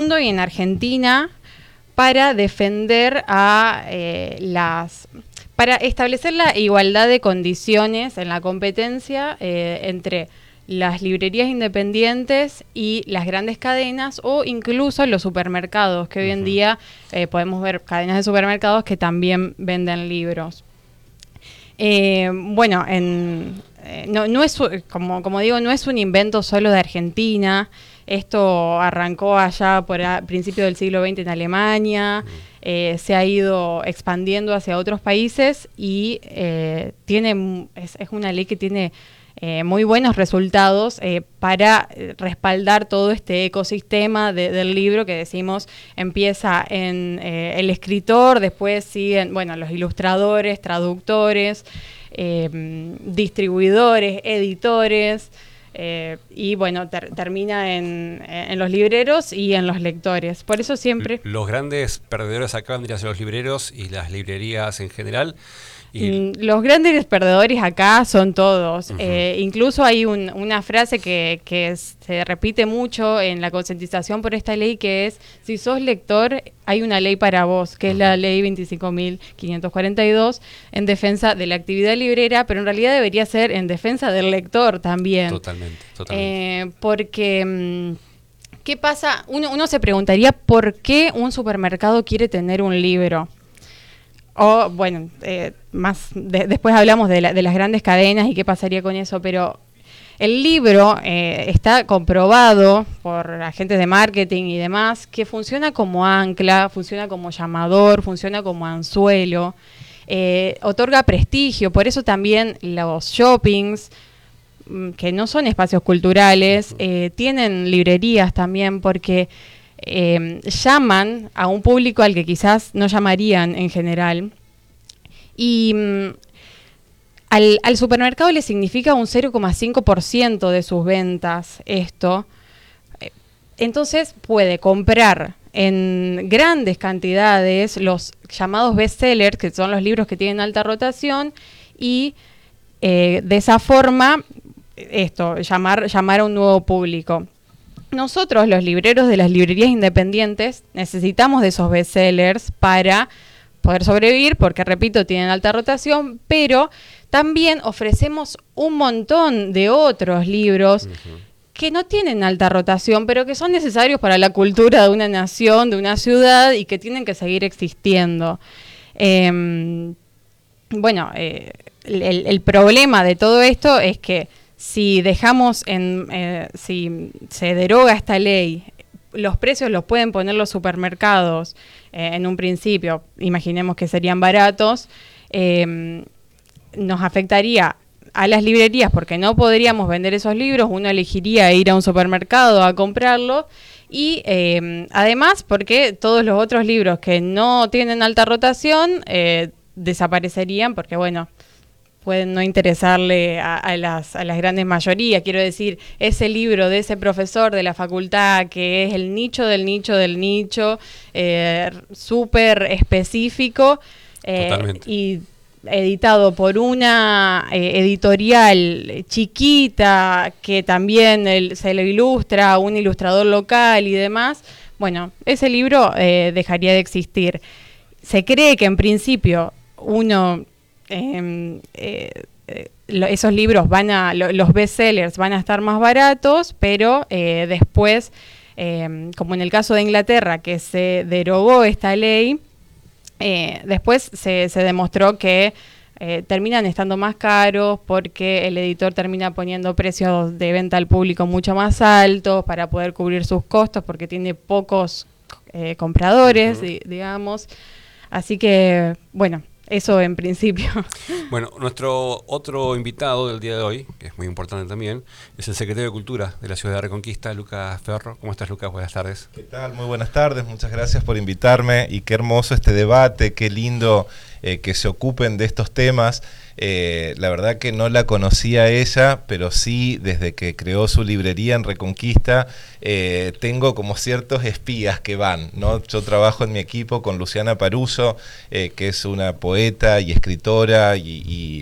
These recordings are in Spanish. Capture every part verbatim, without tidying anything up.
mundo y en Argentina para defender a eh, las... para establecer la igualdad de condiciones en la competencia eh, entre las librerías independientes y las grandes cadenas o incluso los supermercados, que hoy en día eh, podemos ver cadenas de supermercados que también venden libros. Eh, bueno, en, eh, no, no es, como, como digo, no es un invento solo de Argentina. Esto arrancó allá por a principios del siglo veinte en Alemania, eh, se ha ido expandiendo hacia otros países y eh, tiene es, es una ley que tiene Eh, muy buenos resultados eh, para respaldar todo este ecosistema de, del libro que decimos empieza en eh, el escritor, después siguen, bueno, los ilustradores, traductores, eh, distribuidores, editores, eh, y bueno, ter termina en, en los libreros y en los lectores. Por eso siempre... Los grandes perdedores acá vendrían a ser los libreros y las librerías en general. Y los grandes perdedores acá son todos. Uh-huh. eh, incluso hay un, una frase que, que se repite mucho en la concientización por esta ley, que es: si sos lector, hay una ley para vos, que uh-huh. es la ley veinticinco mil quinientos cuarenta y dos, en defensa de la actividad librera, pero en realidad debería ser en defensa del lector también. Totalmente, totalmente. Eh, porque... ¿Qué pasa? Uno, uno se preguntaría por qué un supermercado quiere tener un libro. O, bueno, eh, más de, después hablamos de, la, de las grandes cadenas y qué pasaría con eso, pero el libro eh, está comprobado por agentes de marketing y demás que funciona como ancla, funciona como llamador, funciona como anzuelo, eh, otorga prestigio. Por eso también los shoppings, que no son espacios culturales, eh, tienen librerías también, porque Eh, llaman a un público al que quizás no llamarían en general, y mm, al, al supermercado le significa un cero coma cinco por ciento de sus ventas esto. Entonces puede comprar en grandes cantidades los llamados bestsellers, que son los libros que tienen alta rotación, y eh, de esa forma esto, llamar, llamar a un nuevo público. Nosotros, los libreros de las librerías independientes, necesitamos de esos bestsellers para poder sobrevivir, porque, repito, tienen alta rotación, pero también ofrecemos un montón de otros libros uh-huh. que no tienen alta rotación, pero que son necesarios para la cultura de una nación, de una ciudad, y que tienen que seguir existiendo. Eh, bueno, eh, el, el problema de todo esto es que si dejamos en, eh, si se deroga esta ley, los precios los pueden poner los supermercados eh, en un principio, imaginemos que serían baratos, eh, nos afectaría a las librerías porque no podríamos vender esos libros, uno elegiría ir a un supermercado a comprarlo, y eh, además porque todos los otros libros que no tienen alta rotación eh, desaparecerían, porque bueno, pueden no interesarle a, a, las, a las grandes mayorías. Quiero decir, ese libro de ese profesor de la facultad que es el nicho del nicho del nicho, eh, súper específico eh, y editado por una eh, editorial chiquita que también el, se lo ilustra a un ilustrador local y demás, bueno, ese libro eh, dejaría de existir. Se cree que en principio uno... Eh, eh, eh, lo, esos libros van a, lo, los bestsellers van a estar más baratos, pero eh, después, eh, como en el caso de Inglaterra, que se derogó esta ley, eh, después se, se demostró que eh, terminan estando más caros porque el editor termina poniendo precios de venta al público mucho más altos para poder cubrir sus costos, porque tiene pocos eh, compradores, uh-huh. di, digamos. Así que, bueno, eso en principio. Bueno, nuestro otro invitado del día de hoy, que es muy importante también, es el secretario de Cultura de la Ciudad de Reconquista, Lucas Ferro. ¿Cómo estás, Lucas? Buenas tardes. ¿Qué tal? Muy buenas tardes, muchas gracias por invitarme, y qué hermoso este debate, qué lindo eh, que se ocupen de estos temas. Eh, la verdad que no la conocía ella, pero sí, desde que creó su librería en Reconquista, eh, tengo como ciertos espías que van, ¿no? Yo trabajo en mi equipo con Luciana Paruso, eh, que es una poeta y escritora y, y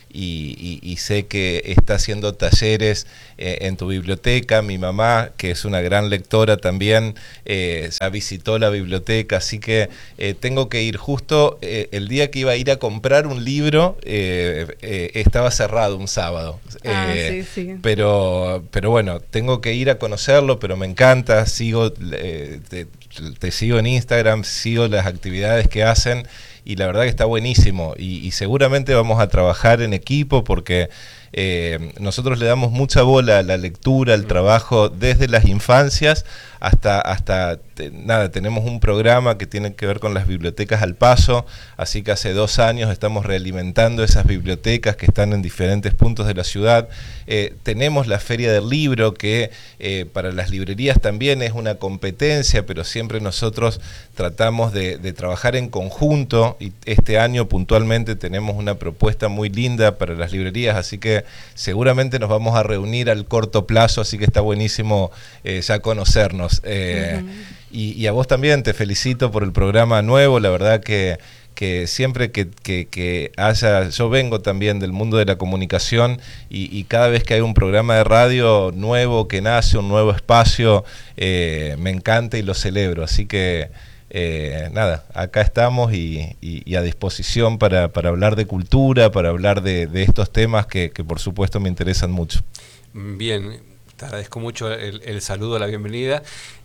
y, y, y sé que está haciendo talleres eh, en tu biblioteca. Mi mamá, que es una gran lectora también, eh, ya visitó la biblioteca, así que eh, tengo que ir. Justo eh, el día que iba a ir a comprar un libro, eh, eh, estaba cerrado un sábado. Ah, eh, sí, sí. Pero, pero bueno, tengo que ir a conocerlo, pero me encanta, sigo, eh, te, te sigo en Instagram, sigo las actividades que hacen y la verdad que está buenísimo y, y seguramente vamos a trabajar en equipo porque eh, nosotros le damos mucha bola a la lectura, al trabajo desde las infancias hasta, hasta te, nada, tenemos un programa que tiene que ver con las bibliotecas al paso, así que hace dos años estamos realimentando esas bibliotecas que están en diferentes puntos de la ciudad. Eh, tenemos la Feria del Libro que eh, para las librerías también es una competencia, pero siempre nosotros tratamos de, de trabajar en conjunto y este año puntualmente tenemos una propuesta muy linda para las librerías, así que seguramente nos vamos a reunir al corto plazo, así que está buenísimo eh, ya conocernos. Eh, uh-huh. y, y a vos también te felicito por el programa nuevo, la verdad que, que siempre que, que, que haya, yo vengo también del mundo de la comunicación y, y cada vez que hay un programa de radio nuevo que nace, un nuevo espacio, eh, me encanta y lo celebro, así que Eh, nada, acá estamos y, y, y a disposición para, para hablar de cultura, para hablar de, de estos temas que, que por supuesto me interesan mucho. Bien, te agradezco mucho el, el saludo, la bienvenida.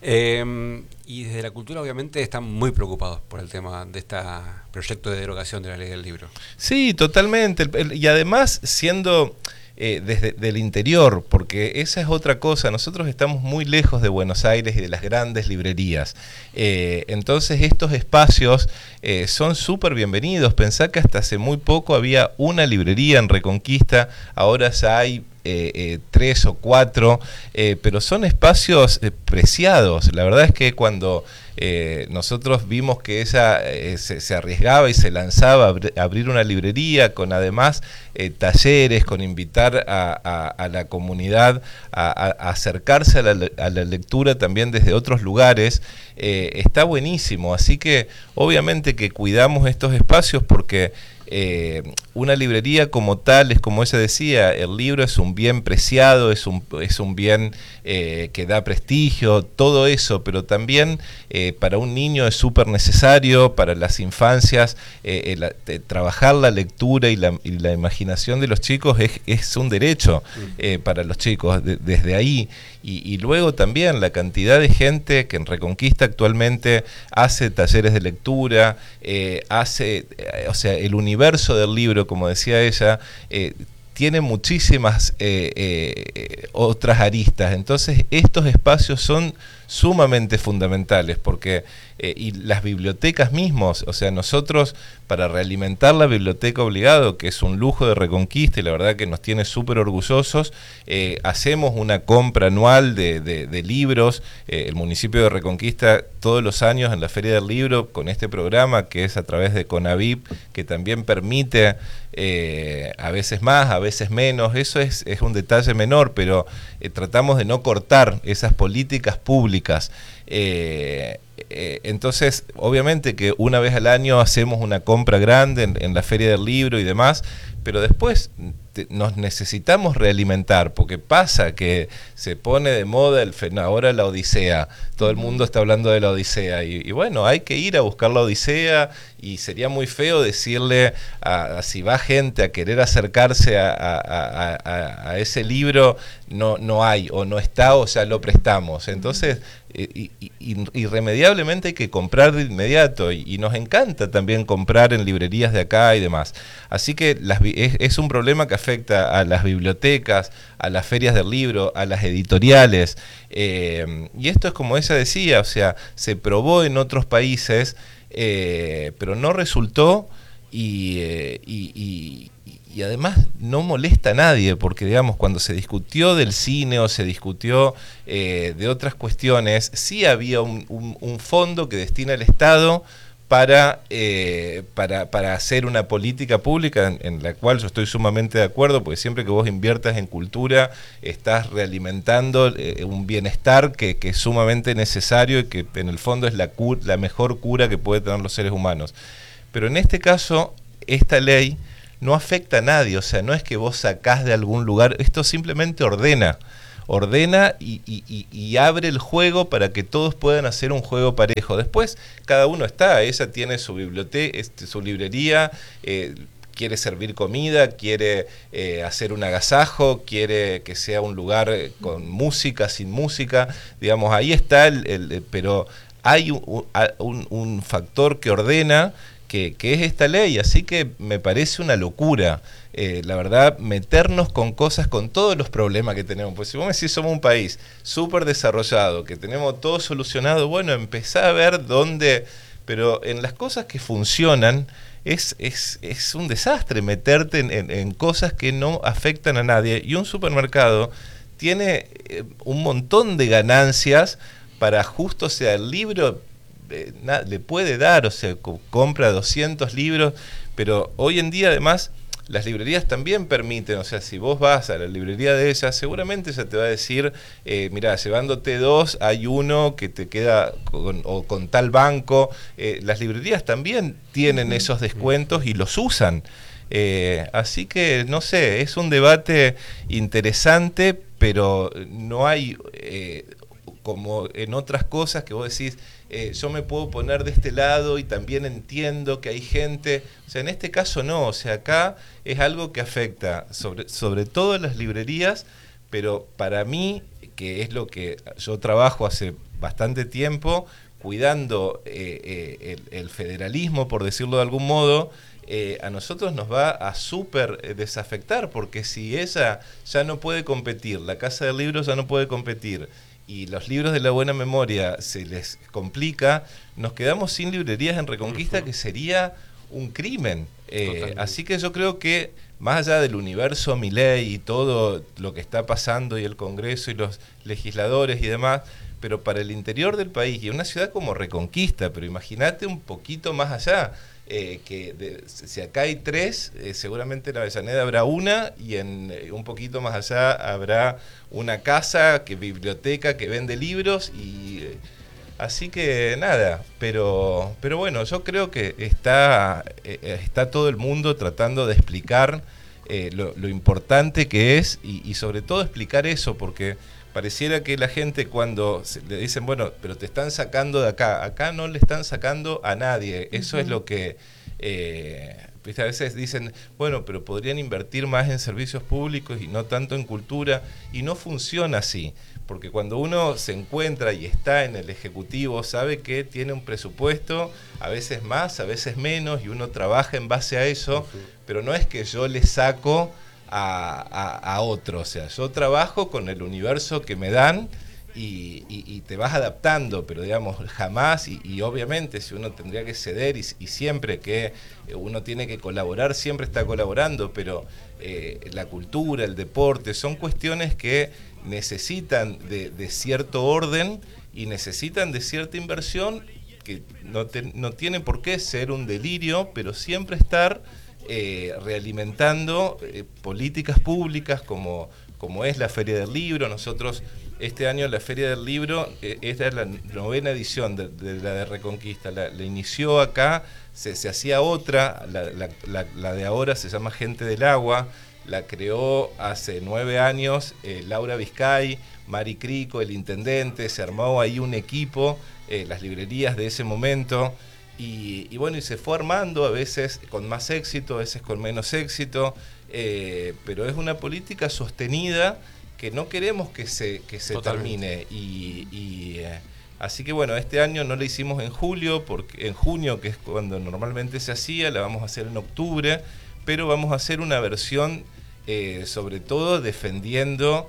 Eh, y desde la cultura obviamente están muy preocupados por el tema de este proyecto de derogación de la ley del libro. Sí, totalmente. Y además siendo... Eh, desde del interior, porque esa es otra cosa, nosotros estamos muy lejos de Buenos Aires y de las grandes librerías, eh, entonces estos espacios eh, son súper bienvenidos. Pensá que hasta hace muy poco había una librería en Reconquista, ahora ya hay Eh, eh, tres o cuatro, eh, pero son espacios eh, preciados. La verdad es que cuando eh, nosotros vimos que ella eh, se, se arriesgaba y se lanzaba a abr- abrir una librería con además eh, talleres, con invitar a, a, a la comunidad a, a, a acercarse a la, a la lectura también desde otros lugares, eh, está buenísimo. Así que obviamente que cuidamos estos espacios porque Eh, una librería como tal, es como ella decía, el libro es un bien preciado, es un, es un bien eh, que da prestigio, todo eso, pero también eh, para un niño es súper necesario, para las infancias, eh, el, eh, trabajar la lectura y la, y la imaginación de los chicos es, es un derecho eh, para los chicos, de, desde ahí. Y, y luego también la cantidad de gente que en Reconquista actualmente hace talleres de lectura, eh, hace, eh, o sea, el universo del libro, como decía ella, eh, tiene muchísimas eh, eh, otras aristas. Entonces estos espacios son sumamente fundamentales porque eh, y las bibliotecas mismos, o sea, nosotros para realimentar la biblioteca obligado, que es un lujo de Reconquista y la verdad que nos tiene súper orgullosos, eh, hacemos una compra anual de, de, de libros. Eh, el municipio de Reconquista todos los años en la Feria del Libro con este programa que es a través de CONAVIP, que también permite eh, a veces más, a veces menos, eso es, es un detalle menor, pero eh, tratamos de no cortar esas políticas públicas. Eh, eh, entonces, obviamente que una vez al año hacemos una compra grande en, en la Feria del Libro y demás, pero después te, nos necesitamos realimentar, porque pasa que se pone de moda el ahora la Odisea, todo el mundo está hablando de la Odisea, y, y bueno, hay que ir a buscar la Odisea, y sería muy feo decirle a, a si va gente a querer acercarse a, a, a, a, a ese libro, no, no hay, o no está, o ya lo prestamos. Entonces, y, y, y, irremediablemente hay que comprar de inmediato, y, y nos encanta también comprar en librerías de acá y demás. Así que las, es, es un problema que afecta a las bibliotecas, a las ferias del libro, a las editoriales, eh, y esto es como ella decía, o sea, se probó en otros países, eh, pero no resultó, y, eh, y, y y además no molesta a nadie, porque digamos, cuando se discutió del cine o se discutió eh, de otras cuestiones, sí había un, un, un fondo que destina el Estado para, eh, para, para hacer una política pública en, en la cual yo estoy sumamente de acuerdo, porque siempre que vos inviertas en cultura estás realimentando eh, un bienestar que, que es sumamente necesario y que en el fondo es la, cura, la mejor cura que pueden tener los seres humanos. Pero en este caso, esta ley no afecta a nadie, o sea, no es que vos sacás de algún lugar, esto simplemente ordena. ordena y, y, y abre el juego para que todos puedan hacer un juego parejo. Después cada uno está, ella tiene su biblioteca, este, su librería, eh, quiere servir comida, quiere eh, hacer un agasajo, quiere que sea un lugar con música, sin música, digamos, ahí está, el, el, el, pero hay un, un, un factor que ordena, que, que es esta ley, así que me parece una locura. Eh, la verdad, meternos con cosas, con todos los problemas que tenemos. Pues si vos me decís, somos un país súper desarrollado, que tenemos todo solucionado, bueno, empezá a ver dónde... Pero en las cosas que funcionan, es, es, es un desastre meterte en, en, en cosas que no afectan a nadie. Y un supermercado tiene eh, un montón de ganancias para justo, o sea, el libro eh, na, le puede dar, o sea, co compra doscientos libros, pero hoy en día además... Las librerías también permiten, o sea, si vos vas a la librería de ella, seguramente ella te va a decir, eh, mirá, llevándote dos, hay uno que te queda con, o con tal banco. Eh, las librerías también tienen esos descuentos y los usan. Eh, así que, no sé, es un debate interesante, pero no hay, eh, como en otras cosas que vos decís, Eh, yo me puedo poner de este lado y también entiendo que hay gente, o sea, en este caso no, o sea, acá es algo que afecta sobre, sobre todo a las librerías, pero para mí, que es lo que yo trabajo hace bastante tiempo, cuidando eh, eh, el, el federalismo, por decirlo de algún modo, eh, a nosotros nos va a súper eh, desafectar, porque si ella ya no puede competir, la Casa del Libro ya no puede competir, y los libros de la buena memoria se les complica, nos quedamos sin librerías en Reconquista, uh-huh. que sería un crimen. Eh, así que yo creo que, más allá del universo Milei y todo lo que está pasando, y el Congreso y los legisladores y demás, pero para el interior del país, y una ciudad como Reconquista, pero imagínate un poquito más allá, eh, que de, si acá hay tres, eh, seguramente en Avellaneda habrá una, y en eh, un poquito más allá habrá una casa, que biblioteca, que vende libros, y eh, así que nada, pero, pero bueno, yo creo que está, eh, está todo el mundo tratando de explicar eh, lo, lo importante que es, y, y sobre todo explicar eso, porque pareciera que la gente cuando se, le dicen, bueno, pero te están sacando de acá, acá no le están sacando a nadie, eso uh-huh. es lo que, eh, ¿viste? A veces dicen, bueno, pero podrían invertir más en servicios públicos y no tanto en cultura, y no funciona así, porque cuando uno se encuentra y está en el Ejecutivo, sabe que tiene un presupuesto, a veces más, a veces menos, y uno trabaja en base a eso, uh-huh. pero no es que yo le saco A, a, a otro, o sea, yo trabajo con el universo que me dan y, y, y te vas adaptando, pero digamos, jamás, y, y obviamente si uno tendría que ceder, y, y siempre que uno tiene que colaborar, siempre está colaborando, pero eh, la cultura, el deporte, son cuestiones que necesitan de, de cierto orden y necesitan de cierta inversión, que no, te, no tiene por qué ser un delirio, pero siempre estar Eh, realimentando eh, políticas públicas como, como es la Feria del Libro. Nosotros este año la Feria del Libro, eh, esta es la novena edición de, de la de Reconquista, la, la inició acá, se, se hacía otra, la, la, la, la de ahora se llama Gente del Agua, la creó hace nueve años eh, Laura Vizcay, Mari Crico, el intendente, se armó ahí un equipo, eh, las librerías de ese momento. Y, y bueno, y se fue armando, a veces con más éxito, a veces con menos éxito, eh, pero es una política sostenida que no queremos que se, que se termine. Y, y eh, así que bueno, este año no la hicimos en julio, porque en junio, que es cuando normalmente se hacía, la vamos a hacer en octubre, pero vamos a hacer una versión eh, sobre todo defendiendo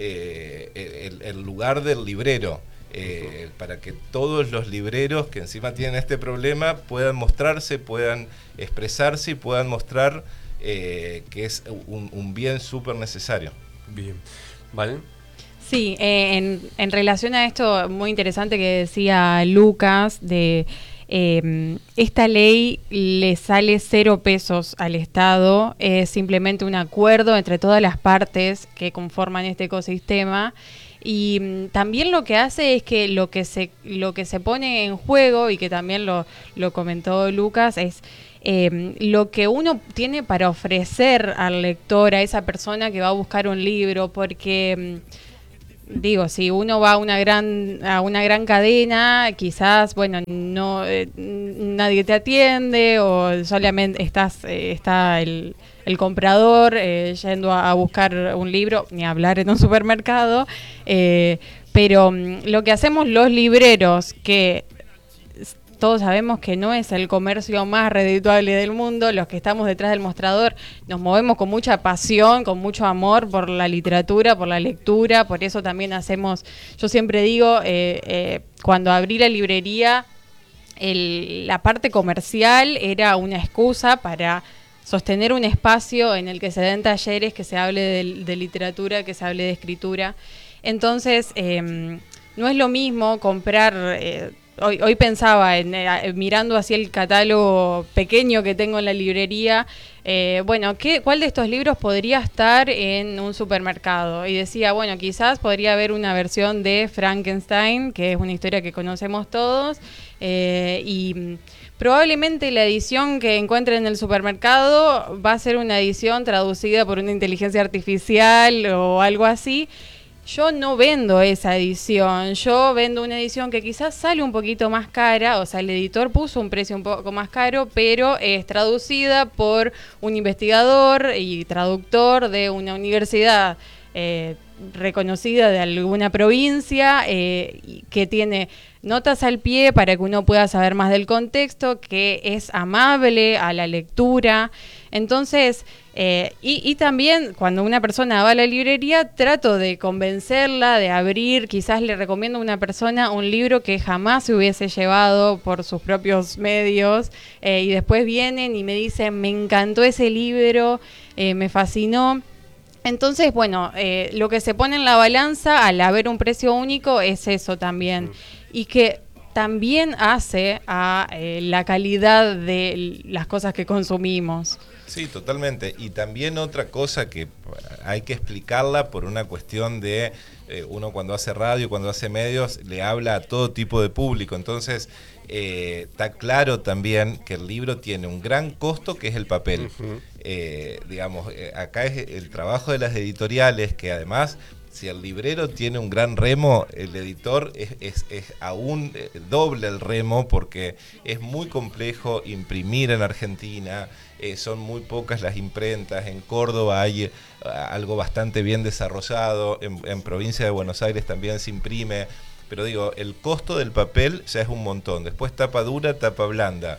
eh, el, el lugar del librero. Eh, para que todos los libreros que encima tienen este problema puedan mostrarse, puedan expresarse y puedan mostrar eh, que es un, un bien súper necesario. Bien, ¿vale? Sí, eh, en, en relación a esto muy interesante que decía Lucas, de eh, esta ley le sale cero pesos al Estado, es simplemente un acuerdo entre todas las partes que conforman este ecosistema. Y mm, también lo que hace es que lo que se, lo que se pone en juego, y que también lo, lo comentó Lucas, es eh, lo que uno tiene para ofrecer al lector, a esa persona que va a buscar un libro, porque... Mm, digo, si uno va a una gran a una gran cadena, quizás, bueno, no eh, nadie te atiende o solamente estás eh, está el, el comprador eh, yendo a, a buscar un libro, ni hablar en un supermercado, eh, pero um, lo que hacemos los libreros, que todos sabemos que no es el comercio más redituable del mundo, los que estamos detrás del mostrador nos movemos con mucha pasión, con mucho amor por la literatura, por la lectura, por eso también hacemos, yo siempre digo, eh, eh, cuando abrí la librería, el, la parte comercial era una excusa para sostener un espacio en el que se den talleres, que se hable de, de literatura, que se hable de escritura. Entonces, eh, no es lo mismo comprar... Eh, Hoy, hoy pensaba, en, eh, mirando así el catálogo pequeño que tengo en la librería, eh, bueno, ¿qué, ¿cuál de estos libros podría estar en un supermercado? Y decía, bueno, quizás podría haber una versión de Frankenstein, que es una historia que conocemos todos, eh, y probablemente la edición que encuentre en el supermercado va a ser una edición traducida por una inteligencia artificial o algo así. Yo no vendo esa edición, yo vendo una edición que quizás sale un poquito más cara, o sea, el editor puso un precio un poco más caro, pero es traducida por un investigador y traductor de una universidad eh, reconocida de alguna provincia, eh, que tiene notas al pie para que uno pueda saber más del contexto, que es amable a la lectura. Entonces, eh, y, y también cuando una persona va a la librería, trato de convencerla, de abrir, quizás le recomiendo a una persona un libro que jamás se hubiese llevado por sus propios medios, eh, y después vienen y me dicen, me encantó ese libro, eh, me fascinó. Entonces, bueno, eh, lo que se pone en la balanza al haber un precio único es eso también. Mm. Y que también hace a eh, la calidad de las cosas que consumimos. Sí, totalmente. Y también otra cosa que hay que explicarla por una cuestión de eh, uno cuando hace radio, cuando hace medios, le habla a todo tipo de público. Entonces, eh, está claro también que el libro tiene un gran costo, que es el papel. Uh-huh. Eh, digamos, eh, acá es el trabajo de las editoriales, que además... Si el librero tiene un gran remo, el editor es, es, es aún doble el remo, porque es muy complejo imprimir en Argentina, eh, son muy pocas las imprentas, en Córdoba hay uh, algo bastante bien desarrollado, en, en provincia de Buenos Aires también se imprime, pero digo, el costo del papel ya es un montón, después tapa dura, tapa blanda.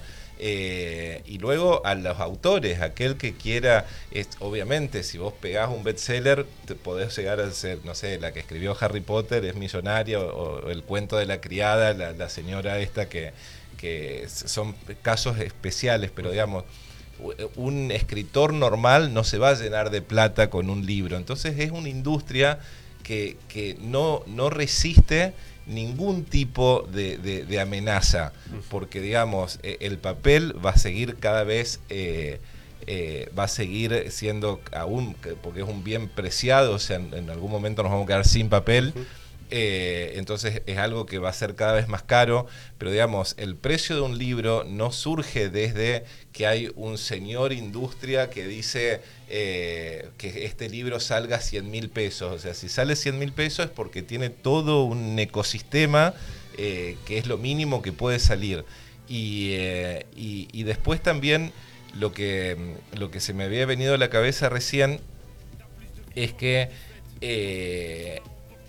Eh, y luego a los autores, aquel que quiera, es, obviamente si vos pegás un bestseller te podés llegar a ser, no sé, la que escribió Harry Potter es millonaria, o, o el cuento de la criada, la, la señora esta, que, que son casos especiales, pero digamos, un escritor normal no se va a llenar de plata con un libro, entonces es una industria que, que no, no resiste ningún tipo de, de, de amenaza, porque digamos, el papel va a seguir cada vez, eh, eh, va a seguir siendo aún, porque es un bien preciado, o sea, en, en algún momento nos vamos a quedar sin papel, eh, entonces es algo que va a ser cada vez más caro, pero digamos, el precio de un libro no surge desde que hay un señor industria que dice eh, que este libro salga cien mil pesos, o sea, si sale cien mil pesos es porque tiene todo un ecosistema eh, que es lo mínimo que puede salir, y, eh, y, y después también lo que, lo que se me había venido a la cabeza recién es que eh,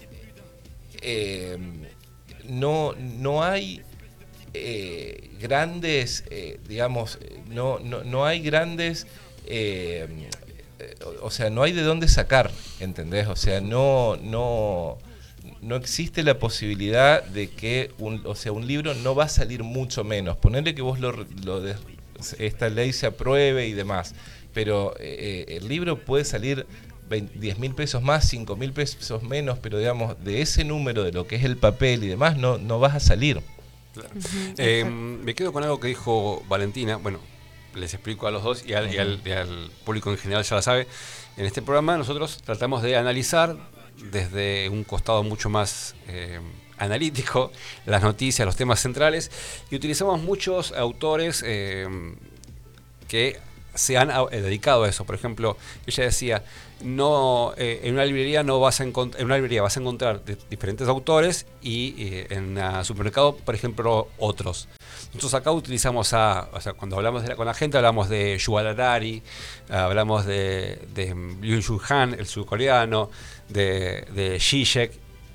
Eh, no, no hay eh, grandes, eh, digamos, no, no, no hay grandes, eh, o, o sea, no hay de dónde sacar, ¿entendés? O sea, no, no, no existe la posibilidad de que, un, o sea, un libro no va a salir mucho menos. Ponerle que vos lo, lo de, esta ley se apruebe y demás, pero eh, el libro puede salir diez mil pesos más, cinco mil pesos menos, pero digamos, de ese número de lo que es el papel y demás, no, no vas a salir. Claro. Uh-huh. eh, me quedo con algo que dijo Valentina, bueno, les explico a los dos y al, uh-huh. y, al, y al público en general ya la sabe. En este programa nosotros tratamos de analizar desde un costado mucho más eh, analítico las noticias, los temas centrales, y utilizamos muchos autores eh, que se han eh, dedicado a eso. Por ejemplo, ella decía, no eh, en una librería no vas a encontrar, en una librería vas a encontrar de diferentes autores y eh, en un supermercado, por ejemplo, otros. Nosotros acá utilizamos a, o sea, cuando hablamos de la, con la gente, hablamos de Yuval Harari, hablamos de, de Byung-Chul Han, el surcoreano, de, de Zizek.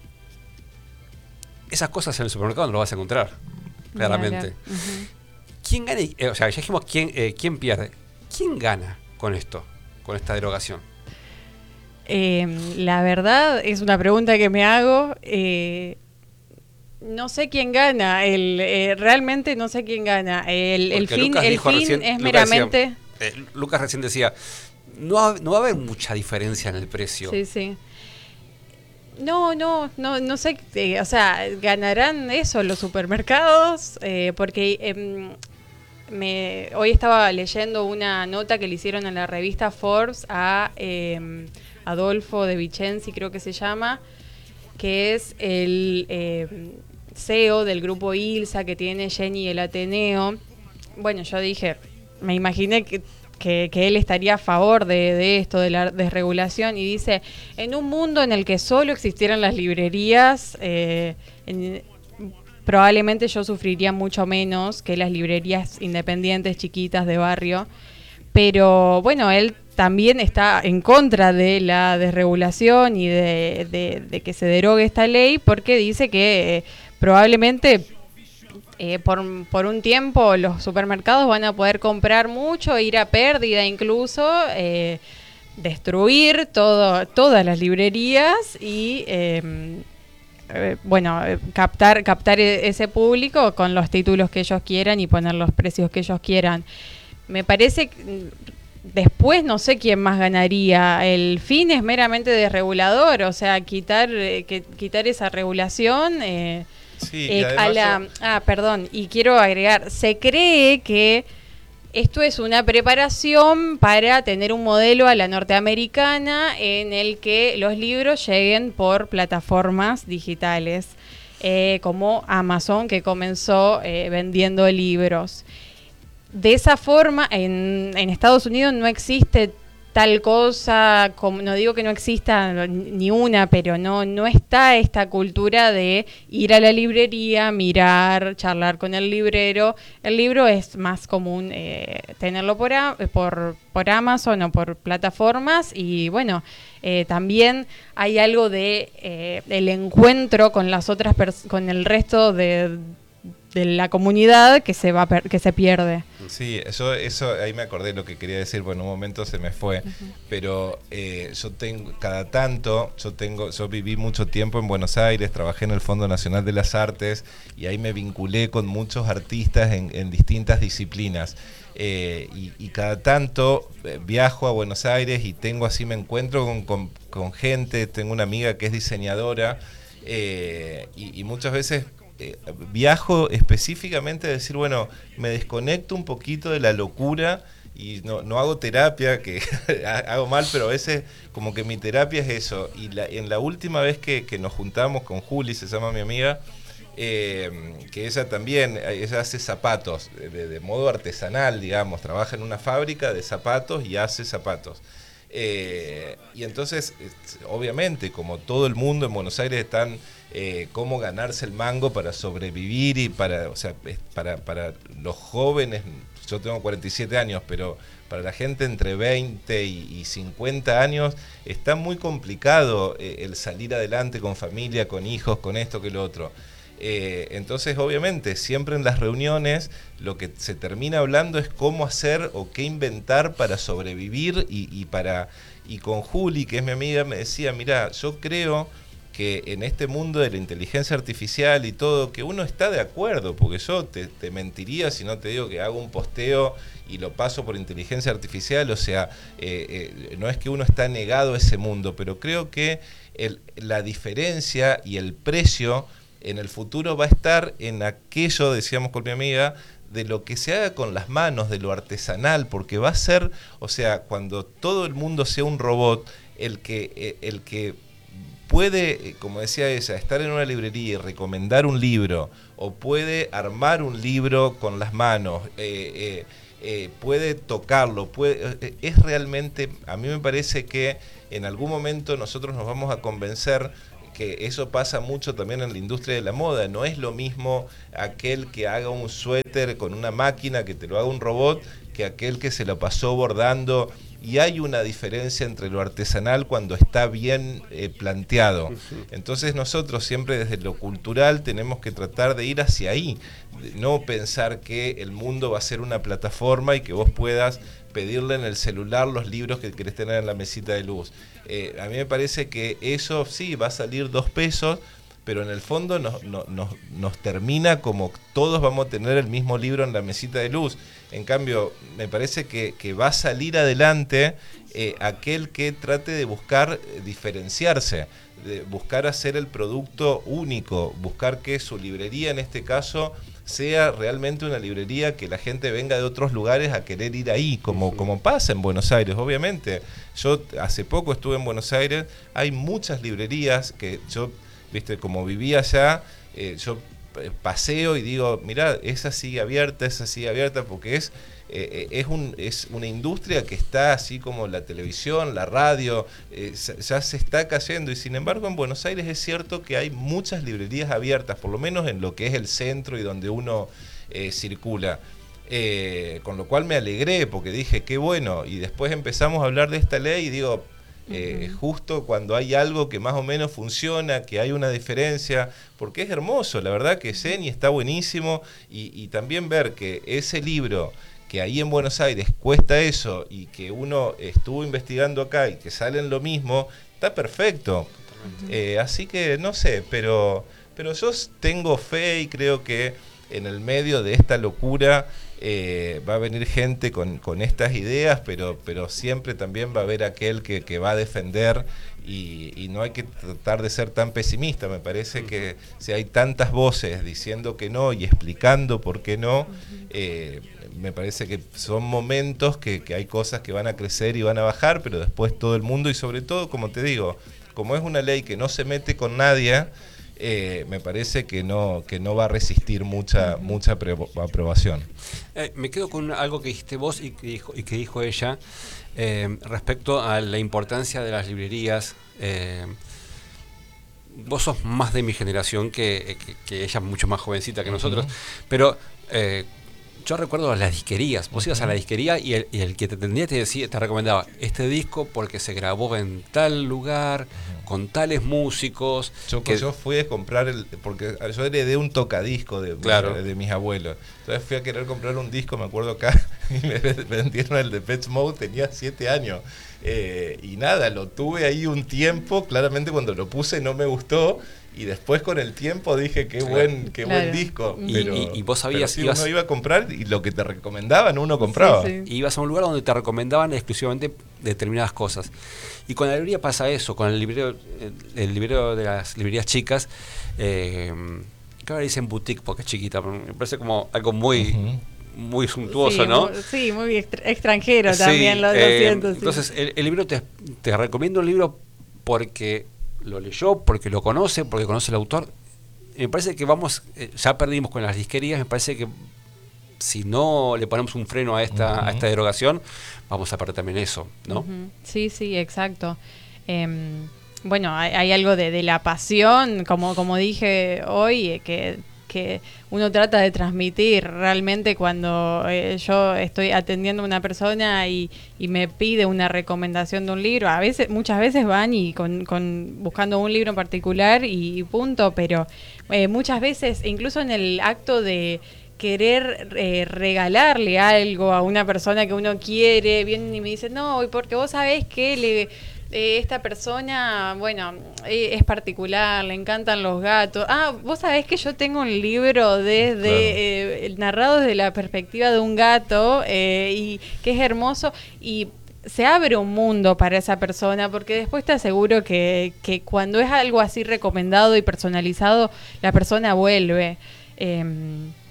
Esas cosas en el supermercado no lo vas a encontrar, claramente. Uh-huh. ¿Quién gana? Eh, o sea, ya dijimos quién, eh, quién pierde. ¿Quién gana con esto, con esta derogación? Eh, la verdad es una pregunta que me hago. Eh, no sé quién gana. El, eh, realmente no sé quién gana. El, el fin, el fin recién, es Lucas meramente. Decía, eh, Lucas recién decía, no, ha, no va a haber mucha diferencia en el precio. Sí, sí. No, no, no, no sé. Eh, o sea, ganarán eso los supermercados, eh, porque eh, me, hoy estaba leyendo una nota que le hicieron en la revista Forbes a eh, Adolfo de Vicenzi, creo que se llama, que es el eh, C E O del grupo ILSA que tiene Jenny el Ateneo. Bueno, yo dije, me imaginé que, que, que él estaría a favor de, de esto, de la desregulación, y dice, en un mundo en el que solo existieran las librerías, eh, en, probablemente yo sufriría mucho menos que las librerías independientes, chiquitas, de barrio. Pero bueno, él también está en contra de la desregulación y de, de, de que se derogue esta ley, porque dice que eh, probablemente eh, por, por un tiempo los supermercados van a poder comprar mucho, ir a pérdida incluso, eh, destruir todo, todas las librerías y... Eh, Eh, bueno, eh, captar captar ese público con los títulos que ellos quieran y poner los precios que ellos quieran. Me parece que después no sé quién más ganaría. El fin es meramente desregulador, o sea, quitar eh, que, quitar esa regulación. Eh, sí, eh, a la, yo... Ah, perdón, y quiero agregar, se cree que esto es una preparación para tener un modelo a la norteamericana en el que los libros lleguen por plataformas digitales, eh, como Amazon, que comenzó eh, vendiendo libros. De esa forma, en, en Estados Unidos no existe tal cosa, como, no digo que no exista ni una, pero no, no está esta cultura de ir a la librería, mirar, charlar con el librero. El libro es más común eh, tenerlo por, a, por, por Amazon o por plataformas, y bueno, eh, también hay algo de eh, el encuentro con las otras pers- con el resto de de la comunidad que se va per- que se pierde. Sí, eso, eso ahí me acordé lo que quería decir, bueno, en un momento se me fue, uh-huh. pero eh, yo tengo, cada tanto, yo tengo, yo viví mucho tiempo en Buenos Aires, trabajé en el Fondo Nacional de las Artes y ahí me vinculé con muchos artistas en, en distintas disciplinas. Eh, y, y cada tanto eh, viajo a Buenos Aires y tengo así, me encuentro con, con, con gente, tengo una amiga que es diseñadora eh, y, y muchas veces Eh, viajo específicamente a decir, bueno, me desconecto un poquito de la locura y no, no hago terapia, que hago mal, pero a veces como que mi terapia es eso. Y la, en la última vez que, que nos juntamos con Juli, se llama mi amiga, eh, que ella también, ella hace zapatos de, de modo artesanal, digamos, trabaja en una fábrica de zapatos y hace zapatos. Eh, y entonces, obviamente, como todo el mundo en Buenos Aires están eh, cómo ganarse el mango para sobrevivir y para, o sea, para, para los jóvenes, yo tengo cuarenta y siete años, pero para la gente entre veinte y cincuenta años está muy complicado eh, el salir adelante con familia, con hijos, con esto, que lo otro. Eh, entonces, obviamente, siempre en las reuniones lo que se termina hablando es cómo hacer o qué inventar para sobrevivir y, y para y con Juli, que es mi amiga, me decía, mira, yo creo que en este mundo de la inteligencia artificial y todo, que uno está de acuerdo, porque yo te, te mentiría si no te digo que hago un posteo y lo paso por inteligencia artificial, o sea, eh, eh, no es que uno está negado a ese mundo, pero creo que el, la diferencia y el precio en el futuro va a estar en aquello, decíamos con mi amiga, de lo que se haga con las manos, de lo artesanal, porque va a ser, o sea, cuando todo el mundo sea un robot, el que, el que puede, como decía ella, estar en una librería y recomendar un libro, o puede armar un libro con las manos, eh, eh, eh, puede tocarlo, puede, eh, es realmente, a mí me parece que en algún momento nosotros nos vamos a convencer que eso pasa mucho también en la industria de la moda. No es lo mismo aquel que haga un suéter con una máquina, que te lo haga un robot, que aquel que se lo pasó bordando. Y hay una diferencia entre lo artesanal cuando está bien eh, planteado. Entonces nosotros siempre desde lo cultural tenemos que tratar de ir hacia ahí, no pensar que el mundo va a ser una plataforma y que vos puedas pedirle en el celular los libros que querés tener en la mesita de luz. Eh, a mí me parece que eso sí, va a salir dos pesos, pero en el fondo nos, nos, nos, nos termina como todos vamos a tener el mismo libro en la mesita de luz. En cambio, me parece que, que va a salir adelante eh, aquel que trate de buscar eh, diferenciarse, de buscar hacer el producto único, buscar que su librería en este caso sea realmente una librería que la gente venga de otros lugares a querer ir ahí, como, uh-huh. como pasa en Buenos Aires, obviamente. Yo hace poco estuve en Buenos Aires, hay muchas librerías que yo, viste, como vivía allá, eh, yo paseo y digo, mirá, esa sigue abierta, esa sigue abierta, porque es, eh, es, un, es una industria que está así como la televisión, la radio, eh, ya se está cayendo, y sin embargo en Buenos Aires es cierto que hay muchas librerías abiertas, por lo menos en lo que es el centro y donde uno eh, circula. Eh, con lo cual me alegré, porque dije, qué bueno, y después empezamos a hablar de esta ley y digo, Eh, uh-huh. justo cuando hay algo que más o menos funciona, que hay una diferencia, porque es hermoso, la verdad que Zeni está buenísimo, y, y también ver que ese libro que ahí en Buenos Aires cuesta eso y que uno estuvo investigando acá y que salen lo mismo, está perfecto. Uh-huh. eh, así que no sé, pero, pero yo tengo fe y creo que en el medio de esta locura Eh, va a venir gente con, con estas ideas, pero, pero siempre también va a haber aquel que, que va a defender, y, y no hay que tratar de ser tan pesimista. Me parece que si hay tantas voces diciendo que no y explicando por qué no, eh, me parece que son momentos que, que hay cosas que van a crecer y van a bajar, pero después todo el mundo, y sobre todo, como te digo, como es una ley que no se mete con nadie, Eh, me parece que no que no va a resistir mucha mucha aprobación. Eh, me quedo con algo que dijiste vos y que dijo, y que dijo ella eh, respecto a la importancia de las librerías. Eh, vos sos más de mi generación que, que, que ella es mucho más jovencita que nosotros, uh-huh. pero eh, yo recuerdo las disquerías. Vos ibas a la disquería y el, y el que te atendía te decía, te recomendaba este disco porque se grabó en tal lugar, uh-huh. con tales músicos. Yo, que, yo fui a comprar, el porque yo heredé un tocadisco de, claro. de, de mis abuelos. Entonces fui a querer comprar un disco, me acuerdo acá, y me vendieron el de Depeche Mode, tenía siete años. Eh, y nada, lo tuve ahí un tiempo, claramente cuando lo puse no me gustó, y después con el tiempo dije qué buen qué claro. buen disco. Y, pero, y, y vos sabías pero si ibas, uno iba a comprar y lo que te recomendaban uno compraba. Sí, sí. Y ibas a un lugar donde te recomendaban exclusivamente determinadas cosas. Y con la librería pasa eso, con el librero, el, el librero de las librerías chicas, eh, que ahora dicen boutique porque es chiquita, me parece como algo muy... Uh-huh. muy suntuoso, sí, ¿no? Muy, sí, muy extra- extranjero sí, también, lo, eh, lo siento. Sí. Entonces, el, el libro te, te recomiendo un libro porque lo leyó, porque lo conoce, porque conoce el autor. Me parece que vamos, eh, ya perdimos con las disquerías, me parece que si no le ponemos un freno a esta, uh-huh. a esta derogación, vamos a perder también eso, ¿no? Uh-huh. Sí, sí, exacto. Eh, bueno, hay, hay algo de, de la pasión, como, como dije hoy, que... que uno trata de transmitir realmente cuando eh, yo estoy atendiendo a una persona y, y me pide una recomendación de un libro. A veces, muchas veces van y con, con buscando un libro en particular y, y punto, pero eh, muchas veces, incluso en el acto de querer eh, regalarle algo a una persona que uno quiere, vienen y me dicen, no, porque vos sabés que le... Eh, esta persona, bueno, eh, es particular, le encantan los gatos. Ah, vos sabés que yo tengo un libro desde claro. eh, narrado desde la perspectiva de un gato eh, y que es hermoso, y se abre un mundo para esa persona, porque después te aseguro que, que cuando es algo así recomendado y personalizado, la persona vuelve. Eh,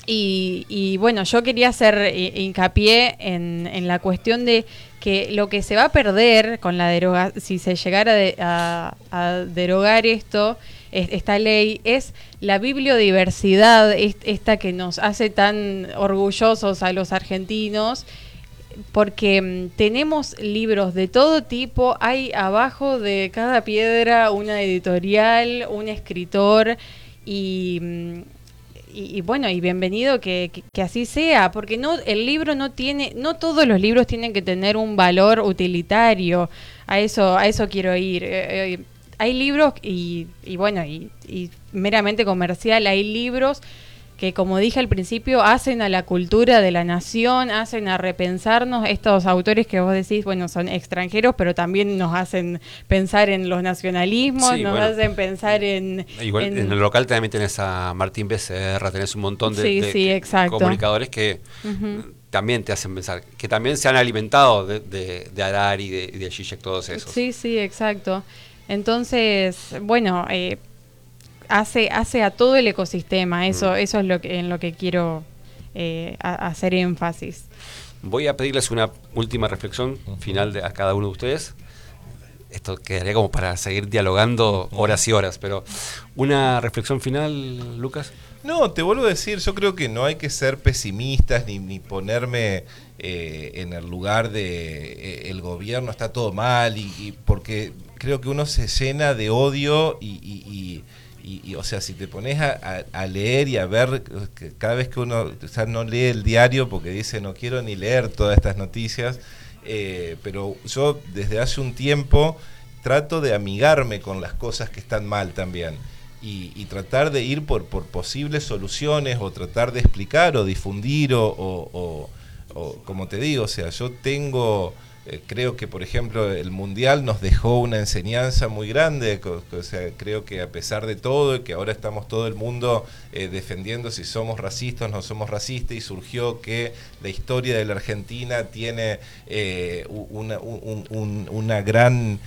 Y, y bueno, yo quería hacer hincapié en, en la cuestión de que lo que se va a perder con la deroga, si se llegara de, a, a derogar esto, es, esta ley, es la bibliodiversidad, es, esta que nos hace tan orgullosos a los argentinos, porque mmm, tenemos libros de todo tipo, hay abajo de cada piedra una editorial, un escritor, y... Mmm, Y, y bueno, y bienvenido que, que, que así sea, porque no el libro no tiene, no todos los libros tienen que tener un valor utilitario. A eso, a eso quiero ir. Eh, eh, hay libros y, y bueno, y, y meramente comercial, hay libros que, como dije al principio, hacen a la cultura de la nación, hacen a repensarnos. Estos autores que vos decís, bueno, son extranjeros, pero también nos hacen pensar en los nacionalismos, Sí, nos bueno, hacen pensar en... Igual en, en el local también tenés a Martín Becerra, tenés un montón de, sí, de sí, exacto. comunicadores que uh-huh. también te hacen pensar, que también se han alimentado de, de, de Harari y de, de Zizek, todos esos. Sí, sí, exacto. Entonces, bueno... Eh, hace hace a todo el ecosistema, eso mm. eso es lo que en lo que quiero eh, a, hacer énfasis. Voy a pedirles una última reflexión final de, a cada uno de ustedes. Esto quedaría como para seguir dialogando horas y horas, pero una reflexión final, Lucas. No, te vuelvo a decir, yo creo que no hay que ser pesimistas ni, ni ponerme eh, en el lugar de eh, el gobierno está todo mal, y, y porque creo que uno se llena de odio y, y, y Y, y, o sea, si te pones a, a, a leer y a ver, que cada vez que uno, o sea, no lee el diario porque dice no quiero ni leer todas estas noticias, eh, pero yo desde hace un tiempo trato de amigarme con las cosas que están mal también y, y tratar de ir por, por posibles soluciones o tratar de explicar o difundir o, o, o, o como te digo, o sea, yo tengo... Eh, creo que, por ejemplo, el Mundial nos dejó una enseñanza muy grande, o sea, creo que a pesar de todo, y que ahora estamos todo el mundo eh, defendiendo si somos racistas o no somos racistas, y surgió que la historia de la Argentina tiene eh, una, un, un, una gran...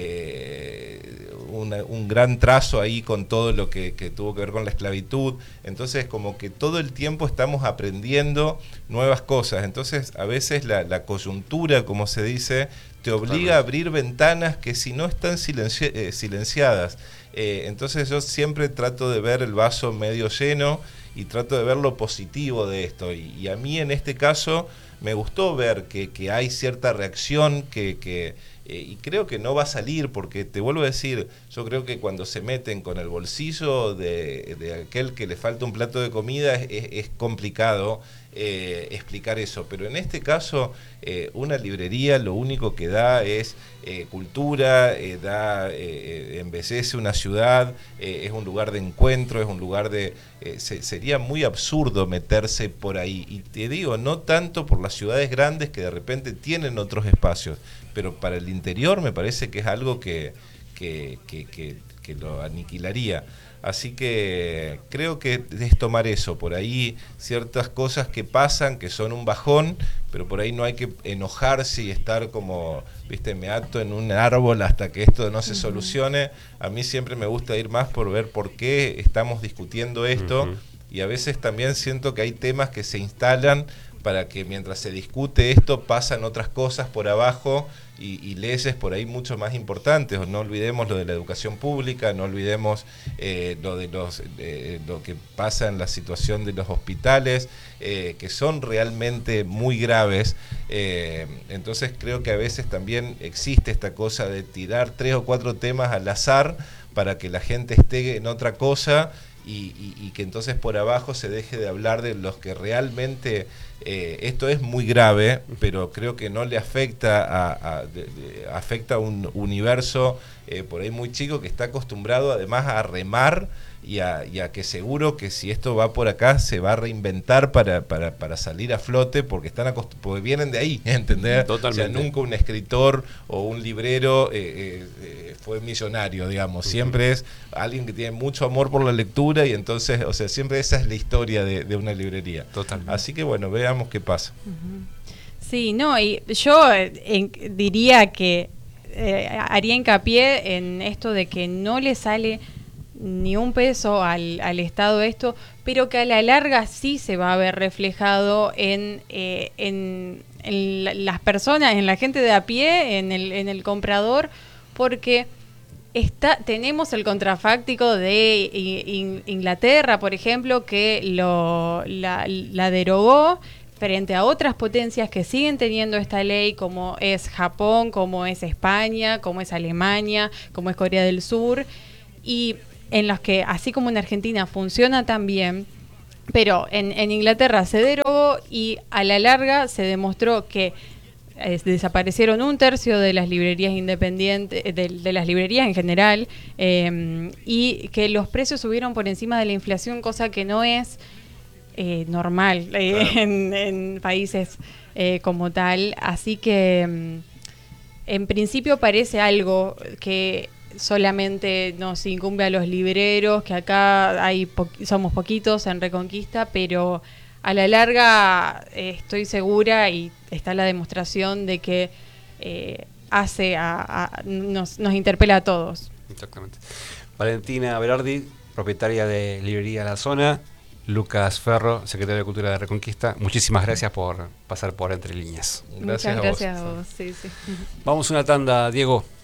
Eh, una, un gran trazo ahí con todo lo que, que tuvo que ver con la esclavitud. Entonces como que todo el tiempo estamos aprendiendo nuevas cosas, entonces a veces la, la coyuntura, como se dice, te obliga a abrir ventanas que si no están silenci eh, silenciadas. Eh, entonces yo siempre trato de ver el vaso medio lleno y trato de ver lo positivo de esto, y, y a mí en este caso me gustó ver que, que hay cierta reacción que... que Eh, y creo que no va a salir, porque te vuelvo a decir, yo creo que cuando se meten con el bolsillo de, de aquel que le falta un plato de comida es, es, es complicado eh, explicar eso, pero en este caso eh, una librería lo único que da es eh, cultura, eh, da eh, embellece una ciudad, eh, es un lugar de encuentro, es un lugar de... Eh, se, sería muy absurdo meterse por ahí, y te digo, no tanto por las ciudades grandes que de repente tienen otros espacios, pero para el interior me parece que es algo que, que, que, que, que lo aniquilaría. Así que creo que es tomar eso, por ahí ciertas cosas que pasan, que son un bajón, pero por ahí no hay que enojarse y estar como, viste, me ato en un árbol hasta que esto no se solucione. A mí siempre me gusta ir más por ver por qué estamos discutiendo esto, uh-huh. Y a veces también siento que hay temas que se instalan para que mientras se discute esto pasan otras cosas por abajo y, y leyes por ahí mucho más importantes. No olvidemos lo de la educación pública, no olvidemos eh, lo de los eh, lo que pasa en la situación de los hospitales, eh, que son realmente muy graves. Eh, entonces creo que a veces también existe esta cosa de tirar tres o cuatro temas al azar para que la gente esté en otra cosa y, y, y que entonces por abajo se deje de hablar de los que realmente... Eh, esto es muy grave, pero creo que no le afecta a, a, de, de, afecta a un universo eh, por ahí muy chico que está acostumbrado además a remar y a, y a que seguro que si esto va por acá se va a reinventar para, para, para salir a flote, porque están porque vienen de ahí, ¿entendés? Totalmente. O sea, nunca un escritor o un librero eh, eh, fue millonario, digamos. Siempre es alguien que tiene mucho amor por la lectura y entonces, o sea, siempre esa es la historia de, de una librería. Totalmente. Así que bueno, veamos qué pasa. Sí, no, y yo en, diría que eh, haría hincapié en esto de que no le sale ni un peso al, al Estado esto, pero que a la larga sí se va a ver reflejado en, eh, en, en la, las personas, en la gente de a pie, en el, en el comprador, porque está, tenemos el contrafáctico de in, Inglaterra, por ejemplo, que lo, la, la derogó frente a otras potencias que siguen teniendo esta ley, como es Japón, como es España, como es Alemania, como es Corea del Sur, y en los que, así como en Argentina, funciona también, pero en, en Inglaterra se derogó y a la larga se demostró que eh, desaparecieron un tercio de las librerías independientes, de, de las librerías en general, eh, y que los precios subieron por encima de la inflación, cosa que no es Eh, normal eh, claro. en, en países eh, como tal, así que en principio parece algo que solamente nos incumbe a los libreros, que acá hay po- somos poquitos en Reconquista, pero a la larga eh, estoy segura y está la demostración de que eh, hace a, a nos, nos interpela a todos. Exactamente. Valentina Berardi, propietaria de Librería La Zona. Lucas Ferro, secretario de Cultura de Reconquista, muchísimas gracias por pasar por Entre Líneas. Gracias. Muchas gracias a vos. A vos. Sí, sí. Vamos a una tanda, Diego.